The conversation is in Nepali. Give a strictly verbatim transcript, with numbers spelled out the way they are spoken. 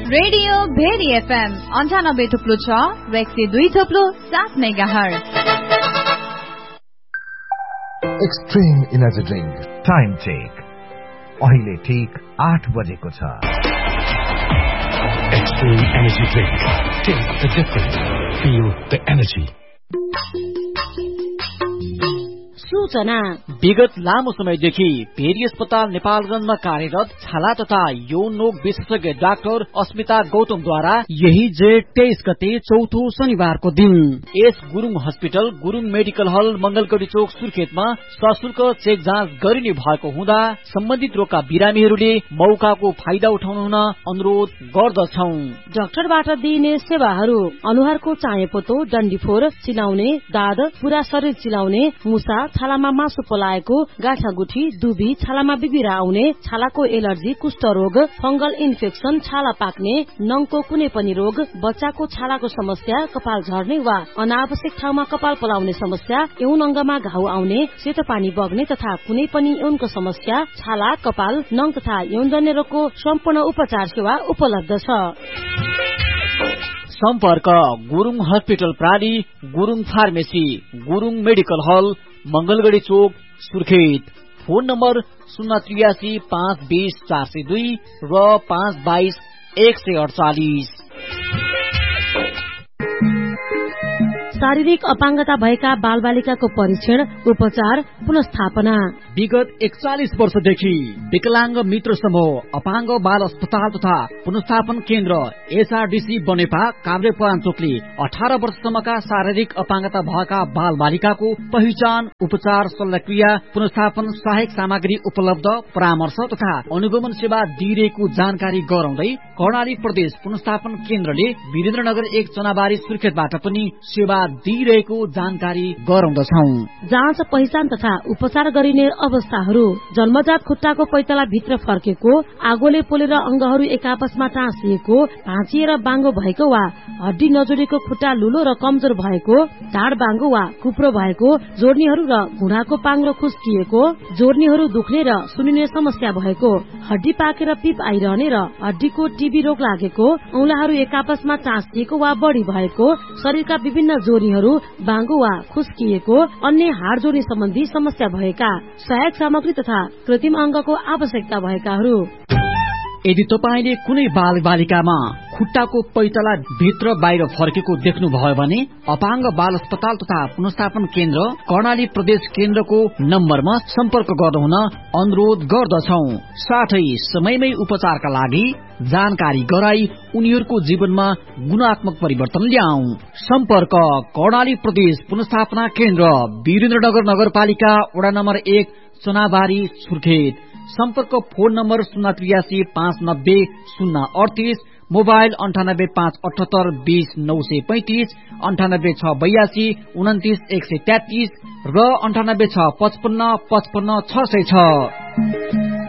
रेडियो भेरी एफएम अन्ठानब्बे थुप्लो छ र एक सय दुई थुप्लो सात megahertz. Extreme energy drink time check अहिले ठीक आठ बजेको छ। Extreme energy drink, test the difference, feel the energy. सूचना विगत लामो समयदेखि भेरी अस्पताल नेपालगञ्जमा कार्यरत छाला तथा यौन रोग विशेषज्ञ डाक्टर अस्मिता गौतमद्वारा यही जेठ तेइस गते चौथो शनिबारको दिन S Gurung hospital Gurung medical हल मंगलगढ़ी चोक सुर्खेतमा सशुल्क चेक जाँच गरिने भएको हुँदा सम्बन्धित रोगका बिरामीहरूले मौकाको फाइदा उठाउन हुन अनुरोध गर्दछौ। डाक्टरबाट दिइने सेवाहरू अनुहारको चाहेपोतो, डन्डीफोर, चिलाउने, दाद, पूरा शरीर चिलाउने, मुसा, छालामा मासु पलाएको, गाँठागुठी, दुबी, छालामा बिबिरा आउने, छालाको एलर्जी, कुष्ठरोग, फंगल इन्फेक्सन, छाला पाक्ने, नङको कुनै पनि रोग, बच्चाको छालाको समस्या, कपाल झर्ने वा अनावश्यक ठाउँमा कपाल पलाउने समस्या, यौन अङ्गमा घाउ आउने, सेतो पानी बग्ने तथा कुनै पनि यौनको समस्या, छाला, कपाल, नङ तथा यौनजन्य रोगको सम्पूर्ण उपचार सेवा उपलब्ध छ। सम्पर्क Gurung hospital प्राली, Gurung pharmacy, Gurung medical हल, मंगलगढ़ी चोक सुर्खेत। फोन नम्बर शून्य त्रियासी पाँच बीस चार सय दुई र पाँच बाइस एक सय अडचालिस। शारीरिक अपाङ्गता भएका बालबालिकाको परीक्षण, उपचार, पुनस्थापना। विगत एकचालिस वर्षदेखि विकलांग मित्र समूह अपाङ्ग बाल अस्पताल तथा पुनस्थापन केन्द्र एसआरडीसी बनेपा काभ्रेपलाञ्चोकले अठारह वर्षसम्मका शारीरिक अपाङ्गता भएका बाल बालिकाको पहिचान, उपचार, शल्यक्रिया, पुनस्थापन, सहायक सामग्री उपलब्ध, परामर्श तथा अनुगमन सेवा दिइरहेको जानकारी गराउँदै कर्णाली प्रदेश पुनस्थापन केन्द्रले वीरेन्द्रनगर एक चनाबारी सुर्खेतबाट पनि सेवा दिइरहेको जानकारी गराउँदछौ। जाँच, पहिचान तथा उपचार गरिने अवस्थाहरू: जन्मजात खुट्टाको पैताला भित्र फर्केको, आगोले पोलेर अंगहरू एक आपसमा टाँसिएको, भाँचिएर बाङ्गो भएको वा हड्डी नजोडेको खुट्टा लुलो र कमजोर भएको, ढाड बाङ्गो वा कुप्रो भएको, जोर्नीहरू र घुँडाको पाङ्रो खुस्किएको, जोर्नीहरू दुख्ने र सुनिने समस्या भएको, हड्डी पाकेर पिप आइरहने र हड्डीको टीबी रोग लागेको, औंलाहरू एक आपसमा टाँसिएको वा बढी भएको, शरीरका विभिन्न जोर्नीहरू बाङ्गो वा खुस्किएको, अन्य हाड जोड्ने सम्बन्धी समस्या भएका, सहायक सामग्री तथा कृत्रिम अंगको आवश्यकता भएकाहरू। यदि तपाईले कुनै बाल बालिकामा खुट्टाको पैताला भित्र बाहिर फर्केको देख्नुभयो भने अपाङ्ग बाल अस्पताल तथा पुनस्थापन केन्द्र कर्णाली प्रदेश केन्द्रको नम्बरमा सम्पर्क गर्नुहुन अनुरोध गर्दछौ। साथै समयमै उपचारका लागि जानकारी गराई उनीहरूको जीवनमा गुणात्मक परिवर्तन ल्याऊ। सम्पर्क कर्णाली प्रदेश पुनस्थापना केन्द्र, वीरेन्द्रनगर नगरपालिका, वडा नम्बर एक, चनाबारी, सुर्खेत। सम्पर्क फोन नम्बर शून्य त्रियासी पाँच नब्बे शून्य अडतिस, मोबाइल अन्ठानब्बे पाँच अठहत्तर बीस नौ सय पैंतिस, अन्ठानब्बे छ बयासी उन्तिस एक सय तेत्तीस र अन्ठानब्बे छ पचपन्न पचपन्न छ सय छ।